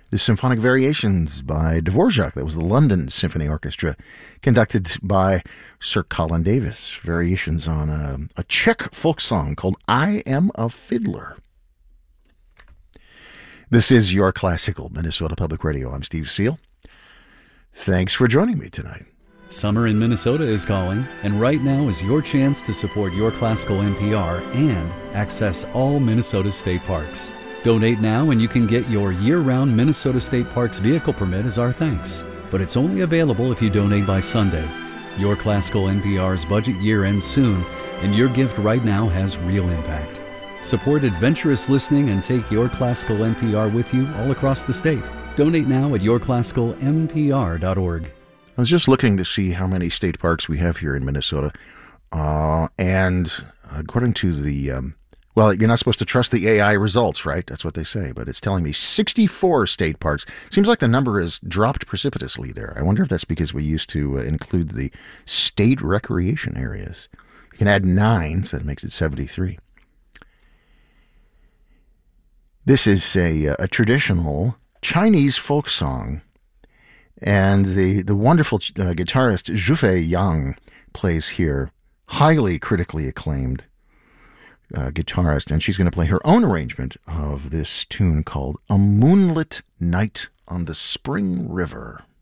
The Symphonic Variations by Dvorak. That was the London Symphony Orchestra, conducted by Sir Colin Davis. Variations on a Czech folk song called I Am a Fiddler. This is Your Classical, Minnesota Public Radio. I'm Steve Seal. Thanks for joining me tonight. Summer in Minnesota is calling, and right now is your chance to support Your Classical NPR and access all Minnesota state parks. Donate now and you can get your year-round Minnesota State Parks vehicle permit as our thanks. But it's only available if you donate by Sunday. Your Classical NPR's budget year ends soon, and your gift right now has real impact. Support adventurous listening and take Your Classical NPR with you all across the state. Donate now at yourclassicalnpr.org. I was just looking to see how many state parks we have here in Minnesota. And according to the... Well, you're not supposed to trust the AI results, right? That's what they say. But it's telling me 64 state parks. Seems like the number has dropped precipitously there. I wonder if that's because we used to include the state recreation areas. You can add 9, so that makes it 73. This is a traditional Chinese folk song. And the wonderful guitarist Zhufei Yang plays here. Highly critically acclaimed guitarist, and she's going to play her own arrangement of this tune called A Moonlit Night on the Spring River.